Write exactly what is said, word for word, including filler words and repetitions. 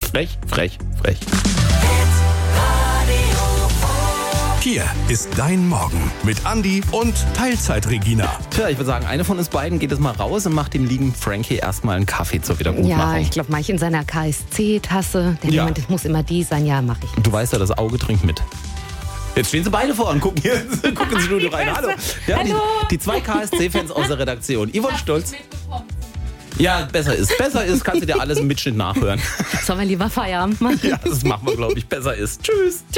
Frech, frech, frech. Hier ist dein Morgen mit Andi und Teilzeit-Regina. Tja, ich würde sagen, eine von uns beiden geht jetzt mal raus und macht dem lieben Frankie erstmal einen Kaffee zur Wiedergutmachung. Ja, ich glaube, mache ich in seiner K S C-Tasse. Der Ja. Moment, das muss immer die sein. Ja, mache ich. Du weißt ja, das Auge trinkt mit. Jetzt stehen sie beide vor und gucken hier gucken ins Studio rein. Hallo. Ja, die, die zwei K S C-Fans aus der Redaktion. Yvonne Stolz. Ja, besser ist. Besser ist, kannst du dir alles im Mitschnitt nachhören. Sollen wir lieber Feierabend machen? Ja, das machen wir, glaube ich. Besser ist. Tschüss.